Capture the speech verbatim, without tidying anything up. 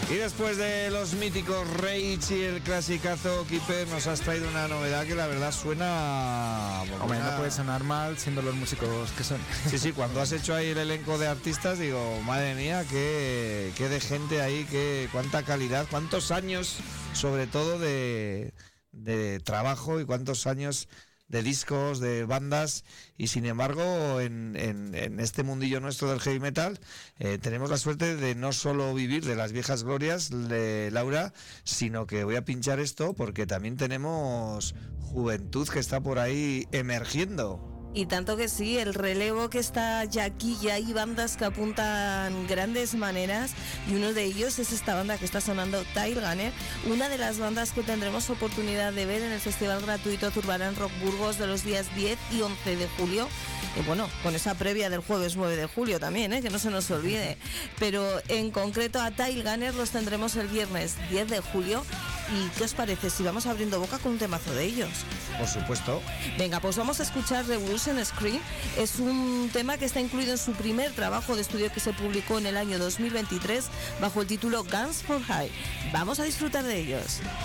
Y después de los míticos Rage y el clasicazo Keeper, nos has traído una novedad que la verdad suena... Hombre, no puede sonar mal siendo los músicos que son. Sí, sí, cuando has hecho ahí el elenco de artistas, digo, madre mía, qué, qué de gente ahí, qué, cuánta calidad, cuántos años, sobre todo, de, de trabajo y cuántos años de discos, de bandas, y sin embargo en, en, en este mundillo nuestro del heavy metal eh, tenemos la suerte de no solo vivir de las viejas glorias de Laura, sino que voy a pinchar esto porque también tenemos juventud que está por ahí emergiendo. Y tanto que sí, el relevo que está ya aquí, ya hay bandas que apuntan grandes maneras, y uno de ellos es esta banda que está sonando, Tailgunner, una de las bandas que tendremos oportunidad de ver en el Festival Gratuito Zurbarán Rock Burgos de los días diez y once de julio, y bueno, con esa previa del jueves nueve de julio también, ¿eh? Que no se nos olvide, pero en concreto a Tailgunner los tendremos el viernes diez de julio. ¿Y qué os parece si vamos abriendo boca con un temazo de ellos? Por supuesto. Venga, pues vamos a escuchar Revolution Scream. Es un tema que está incluido en su primer trabajo de estudio que se publicó en el año dos mil veintitrés bajo el título Guns for Hire. Vamos a disfrutar de ellos.